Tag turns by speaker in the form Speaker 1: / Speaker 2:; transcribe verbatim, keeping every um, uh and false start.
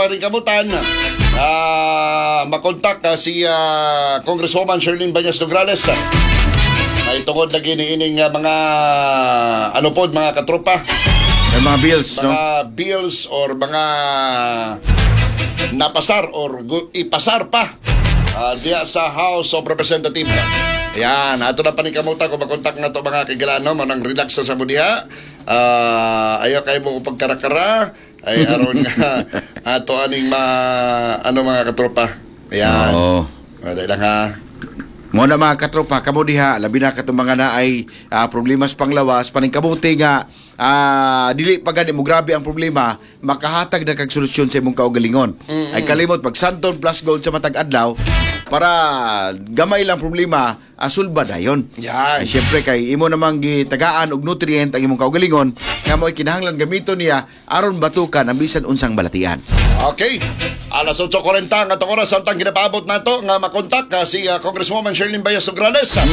Speaker 1: paningkamutan, uh, makontak uh, si uh, Congresswoman Sherlyn Banyas Nograles. May tungod na giniining uh, mga ano po, mga katropa.
Speaker 2: May mga bills, no?
Speaker 1: Mga bills or mga napasar or gu- ipasar pa uh, diya sa House of Representatives. Yan, ato na paningkamutan kung makontak nga to mga kigilano, manang relax sa mudiha. Uh, ayaw kayo mo pagkarakara ay aron nga ato aning ma ano mga katropa. Ayan.
Speaker 2: Oo.
Speaker 1: Aday lang ha.
Speaker 2: Mo na mga katropa, kamo diha, labi na katong mga na ay ah, problema sa panglawas, paningkabuti nga ah, dili pa gani mo grabe ang problema, makahatag na kag solusyon sa imong kaugalingon.
Speaker 1: Mm-mm.
Speaker 2: Ay kalimot pag Santon plus gold sa matag adlaw para gamay lang problema, asulba dayon.
Speaker 1: Yan.
Speaker 2: Ay syempre kay imo namang gitagaan og nutrient ang imong kaugalingon, nga mo kinahanglan gamiton niya aron batukan ang bisan unsang balatian.
Speaker 1: Okay. Alas eight forty nga tong oras samtang ginapaabot nato nga makontak uh, si uh, Congresswoman Sherlyn Banyas Nograles.